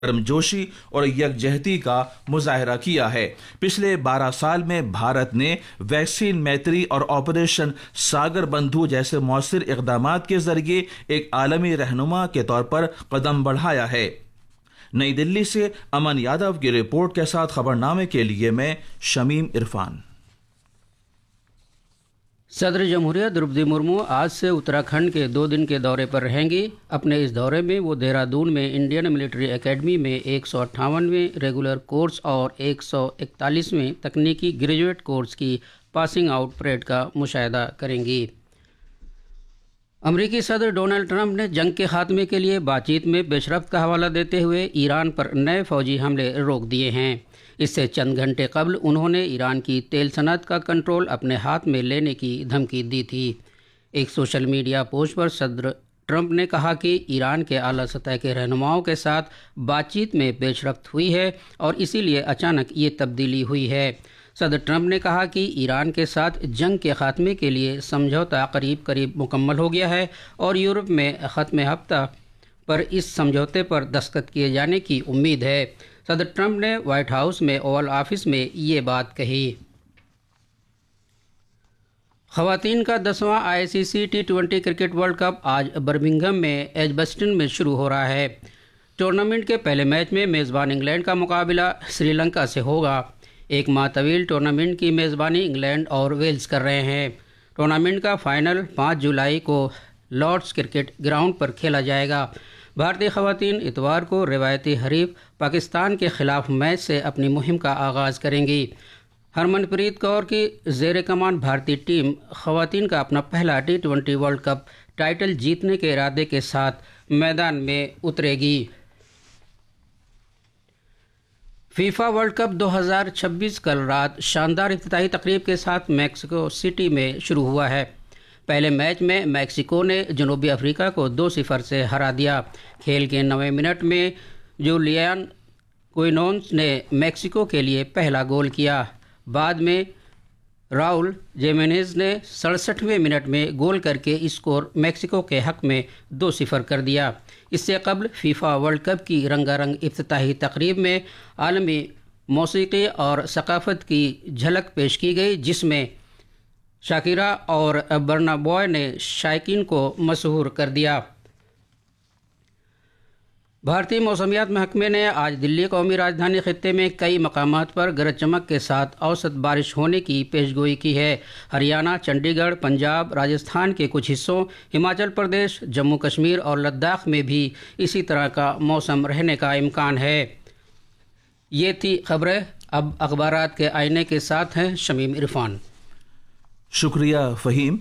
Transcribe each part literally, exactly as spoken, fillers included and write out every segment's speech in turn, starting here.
गर्मजोशी और यकजहती का मुजाहरा किया है। पिछले बारह साल में भारत ने वैक्सीन मैत्री और ऑपरेशन सागर बंधु जैसे मौसर इक़दामात के जरिए एक आलमी रहनुमा के तौर पर कदम बढ़ाया है। नई दिल्ली से अमन यादव की रिपोर्ट के साथ खबरनामे के लिए मैं शमीम इरफान। सदर जमहूरिया द्रौपदी मुर्मू आज से उत्तराखंड के दो दिन के दौरे पर रहेंगी। अपने इस दौरे में वो देहरादून में इंडियन मिलिट्री एकेडमी में एक सौ अट्ठावनवें रेगुलर कोर्स और एक सौ इकतालीसवें तकनीकी ग्रेजुएट कोर्स की पासिंग आउट परेड का मुशाहिदा करेंगी। अमरीकी सदर डोनाल्ड ट्रंप ने जंग के खात्मे के लिए बातचीत में पेशरफ्त का हवाला देते हुए ईरान पर नए फौजी हमले रोक दिए हैं। इससे चंद घंटे कबल उन्होंने ईरान की तेल सनत का कंट्रोल अपने हाथ में लेने की धमकी दी थी। एक सोशल मीडिया पोस्ट पर सदर ट्रंप ने कहा कि ईरान के आला सतह के रहनुमाओं के साथ बातचीत में पेशरफ्त हुई है और इसीलिए अचानक ये तब्दीली हुई है। सदर ट्रंप ने कहा कि ईरान के साथ जंग के खात्मे के लिए समझौता करीब करीब मुकम्मल हो गया है और यूरोप में ख़त्म हफ्ता पर इस समझौते पर दस्तखत किए जाने की उम्मीद है। सदर ट्रंप ने व्हाइट हाउस में ओवल ऑफिस में ये बात कही। ख़वातीन का दसवां आई सी C T twenty cricket world cup आज बर्मिंघम में एजबस्टन में शुरू हो रहा है। टूर्नामेंट के पहले मैच में मेज़बान इंग्लैंड का मुकाबला श्रीलंका से होगा। एक माह तवील टूर्नामेंट की मेज़बानी इंग्लैंड और वेल्स कर रहे हैं। टूर्नामेंट का फाइनल पाँच जुलाई को लॉर्ड्स क्रिकेट ग्राउंड पर खेला जाएगा। भारतीय ख़वातीन इतवार को रिवायती हरीफ पाकिस्तान के ख़िलाफ़ मैच से अपनी मुहिम का आगाज़ करेंगी। हरमनप्रीत कौर की ज़ेर कमान भारतीय टीम ख़वातीन का अपना पहला T twenty world cup title जीतने के इरादे के साथ मैदान में उतरेगी। फीफा वर्ल्ड कप दो हज़ार छब्बीस कल रात शानदार इफ्तिताही तकरीब के साथ मैक्सिको सिटी में शुरू हुआ है। पहले मैच में मैक्सिको ने जनूबी अफ्रीका को दो सिफर से हरा दिया। खेल के नवें मिनट में जूलियन क्विनोन्स ने मैक्सिको के लिए पहला गोल किया। बाद में राउल जेमेनेज ने सड़सठवें मिनट में गोल करके स्कोर मैक्सिको के हक में दो सिफर कर दिया। इससे कबल फीफा वर्ल्ड कप की रंगारंग इफ्तिताही तकरीब में आलमी मौसीकी और सकाफत की झलक पेश की गई, जिसमें शाकिरा और बर्ना बॉय ने शायकीन को मशहूर कर दिया। भारतीय मौसमियात महकमे ने आज दिल्ली कौमी राजधानी खित्ते में कई मकामात पर गरज चमक के साथ औसत बारिश होने की पेशगोई की है। हरियाणा, चंडीगढ़, पंजाब, राजस्थान के कुछ हिस्सों, हिमाचल प्रदेश, जम्मू कश्मीर और लद्दाख में भी इसी तरह का मौसम रहने का इम्कान है। ये थी खबरें। अब अखबारात के आईने के साथ हैं शमीम इरफान। शुक्रिया फ़हीम।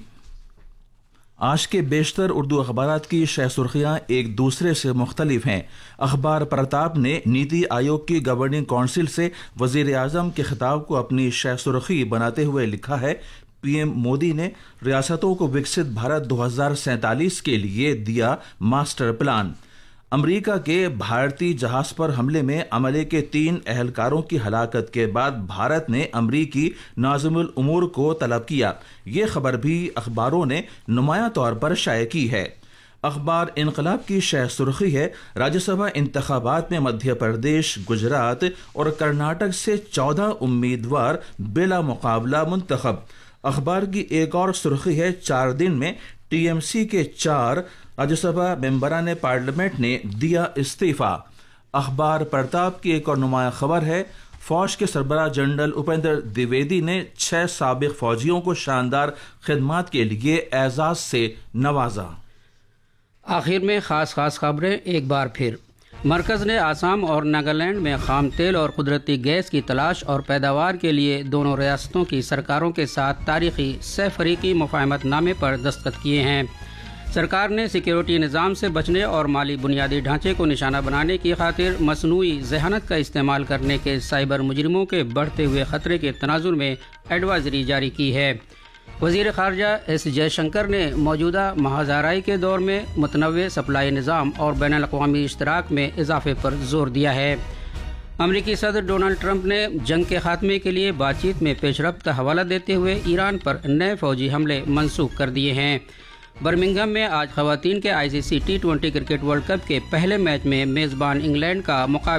आज के बेशतर उर्दू अखबारात की शह सुर्खियाँ एक दूसरे से मुख्तलिफ हैं। अखबार प्रताप ने नीति आयोग की गवर्निंग काउंसिल से वज़ीर आज़म के खिताब को अपनी शह सुर्खी बनाते हुए लिखा है, पीएम मोदी ने रियासतों को विकसित भारत दो हज़ार सैंतालीस के लिए दिया मास्टर प्लान। अमेरिका के भारतीय जहाज पर हमले में अमले के तीन अहलकारों की हलाकत के बाद भारत ने अमरीकी नाज़िमुल उमूर को तलब किया। ये खबर भी अखबारों ने नुमायां तौर पर शाये की है। अखबार इनकलाब की शह सुर्खी है, राज्यसभा इंतखाबात में मध्य प्रदेश, गुजरात और कर्नाटक से चौदह उम्मीदवार बिला मुकाबला मुंतखब। अखबार की एक और सुर्खी है, चार दिन में टीएमसी के चार राज्यसभा मेंबरान पार्लियामेंट ने दिया इस्तीफा। अखबार प्रताप की एक और नुमाया खबर है, फौज के सरबराह जनरल उपेंद्र द्विवेदी ने छह साबिक फौजियों को शानदार खिदमात के लिए एजाज से नवाजा। आखिर में खास खास खबरें एक बार फिर। मरकज़ ने आसाम और नागालैंड में खाम तेल और कुदरती गैस की तलाश और पैदावार के लिए दोनों रियासतों की सरकारों के साथ तारीखी सह फरीकी मुफाहमतनामे पर दस्तखत किए हैं। सरकार ने सिक्योरिटी निज़ाम से बचने और माली बुनियादी ढांचे को निशाना बनाने की खातिर मसनूई जहानत का इस्तेमाल करने के साइबर मुजरिमों के बढ़ते हुए खतरे के तनाजुर में एडवाइजरी जारी की है। वज़ीर ख़ारजा एस जयशंकर ने मौजूदा महाज़ाराई के दौर में मुतनव्वे सप्लाई निज़ाम और बैनुल अक़वामी इश्तराक में इजाफे पर जोर दिया है। अमरीकी सदर डोनाल्ड ट्रंप ने जंग के खात्मे के लिए बातचीत में पेशरफ्त का हवाला देते हुए ईरान पर नए फौजी हमले मनसूख कर दिए हैं। برمنگھم میں آج خواتین کے آئی سی C T twenty cricket world cup کے پہلے میچ میں میزبان انگلینڈ کا مقابلہ